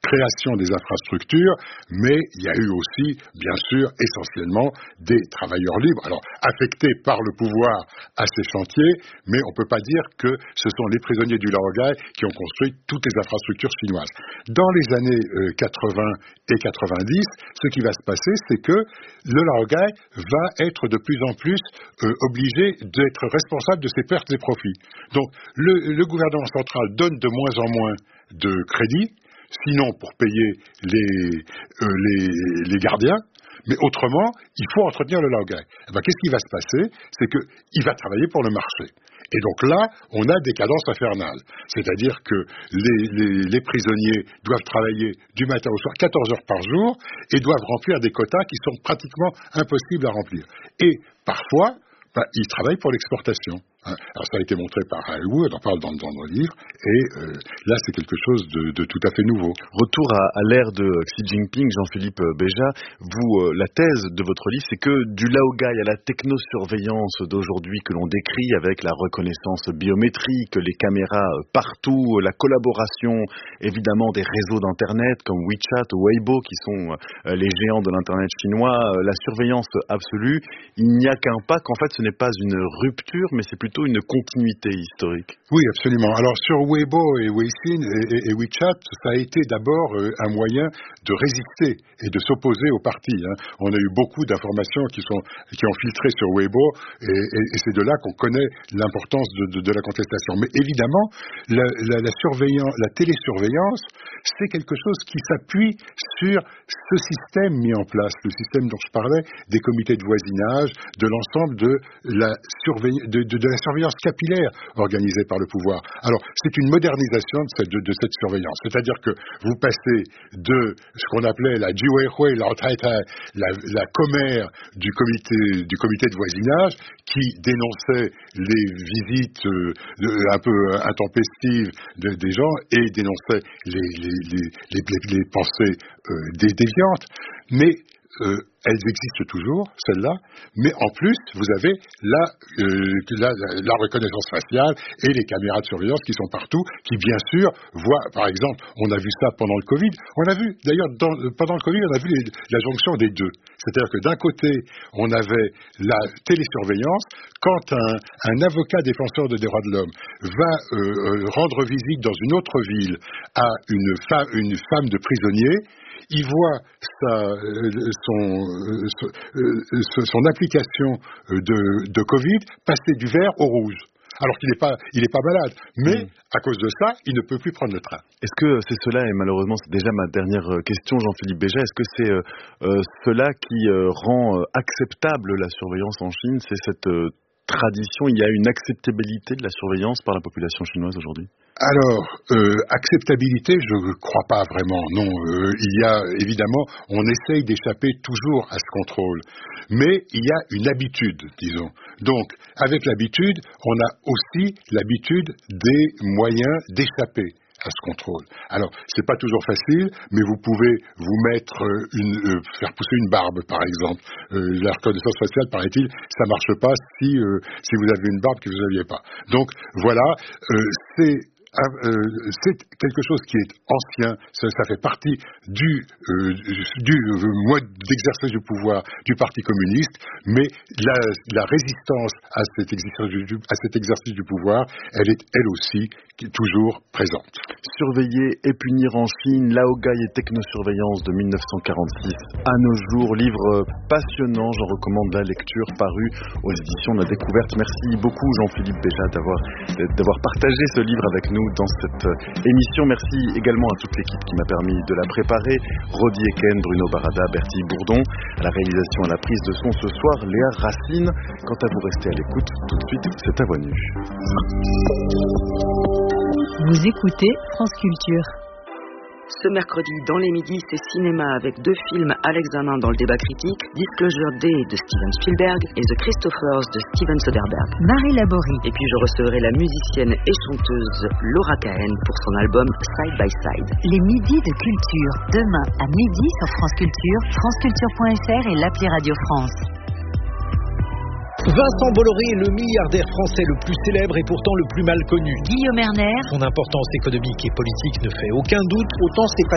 création des infrastructures, mais il y a eu aussi, bien sûr, essentiellement des travailleurs libres, alors affectés par le pouvoir à ces chantiers, mais on ne peut pas dire que ce sont les prisonniers du Laogai qui ont construit toutes les infrastructures chinoises. Dans les années 80 et 90, ce qui va se passer, c'est que le Laogai va être de plus en plus obligé d'être responsable de ses pertes et profits. Donc le gouvernement central donne de moins en moins de crédits, sinon pour payer les gardiens, mais autrement, il faut entretenir le Laogai. Qu'est-ce qui va se passer? C'est qu'il va travailler pour le marché. Et donc là, on a des cadences infernales. C'est-à-dire que les prisonniers doivent travailler du matin au soir 14 heures par jour et doivent remplir des quotas qui sont pratiquement impossibles à remplir. Et parfois, ils travaillent pour l'exportation. Alors ça a été montré par Wu, on en parle dans le livre, et là c'est quelque chose de tout à fait nouveau. Retour à l'ère de Xi Jinping, Jean-Philippe Béja, vous, la thèse de votre livre, c'est que du Laogai à la technosurveillance d'aujourd'hui que l'on décrit avec la reconnaissance biométrique, les caméras partout, la collaboration évidemment des réseaux d'internet comme WeChat ou Weibo qui sont les géants de l'internet chinois, la surveillance absolue, il n'y a qu'un pas, qu'en fait ce n'est pas une rupture mais c'est plutôt une continuité historique. Oui, absolument. Alors sur Weibo et Weixin et WeChat, ça a été d'abord un moyen de résister et de s'opposer aux partis. On a eu beaucoup d'informations qui ont filtré sur Weibo et c'est de là qu'on connaît l'importance de la contestation. Mais évidemment, la télésurveillance, c'est quelque chose qui s'appuie sur ce système mis en place, le système dont je parlais, des comités de voisinage, de l'ensemble de la surveillance capillaire organisée par le pouvoir. Alors, c'est une modernisation de cette surveillance. C'est-à-dire que vous passez de ce qu'on appelait la Jiweihui, la commère du comité de voisinage, qui dénonçait les visites un peu intempestives des gens et dénonçait les pensées déviantes, mais elles existent toujours, celles-là, mais en plus, vous avez la reconnaissance faciale et les caméras de surveillance qui sont partout, qui bien sûr voient, par exemple, on a vu ça pendant le Covid, on a vu, d'ailleurs, pendant le Covid, on a vu la jonction des deux. C'est-à-dire que d'un côté, on avait la télésurveillance, quand un avocat défenseur des droits de l'homme va rendre visite dans une autre ville à une femme de prisonnier, il voit son application de Covid passer du vert au rouge. Alors qu'il n'est pas malade, mais à cause de ça, il ne peut plus prendre le train. Est-ce que c'est cela, et malheureusement c'est déjà ma dernière question, Jean-Philippe Béja, est-ce que c'est cela qui rend acceptable la surveillance en Chine? C'est cette tradition, il y a une acceptabilité de la surveillance par la population chinoise aujourd'hui? Alors, acceptabilité, je ne crois pas vraiment, non. Il y a, évidemment, on essaye d'échapper toujours à ce contrôle. Mais il y a une habitude, disons. Donc, avec l'habitude, on a aussi l'habitude des moyens d'échapper à ce contrôle. Alors, c'est pas toujours facile, mais vous pouvez vous mettre faire pousser une barbe, par exemple. La reconnaissance faciale, paraît-il, ça marche pas si vous avez une barbe que vous n'aviez pas. Donc, voilà, c'est quelque chose qui est ancien, ça fait partie du mode d'exercice du pouvoir du Parti communiste, mais la résistance à cet exercice du pouvoir, elle est elle aussi toujours présente. Surveiller et punir en Chine, Laogai et technosurveillance de 1946 à nos jours, livre passionnant, j'en recommande la lecture, paru aux éditions de la Découverte. Merci beaucoup Jean-Philippe Béja d'avoir partagé ce livre avec nous dans cette émission. Merci également à toute l'équipe qui m'a permis de la préparer, Rodi Eken, Bruno Barada, Bertie Bourdon, à la réalisation, à la prise de son ce soir, Léa Racine. Quant à vous, restez à l'écoute, tout de suite, c'est à Voix Nue. Vous écoutez France Culture. Ce mercredi, dans les midis, c'est cinéma avec 2 films à l'examen dans le débat critique, Disclosure Day de Steven Spielberg et The Christophers de Steven Soderbergh. Marie Laborie. Et puis je recevrai la musicienne et chanteuse Laura Cahen pour son album Side by Side. Les midis de culture, demain à midi sur France Culture, franceculture.fr et l'appli Radio France. Vincent Bolloré est le milliardaire français le plus célèbre et pourtant le plus mal connu. Guillaume Erner. Son importance économique et politique ne fait aucun doute. Autant c'est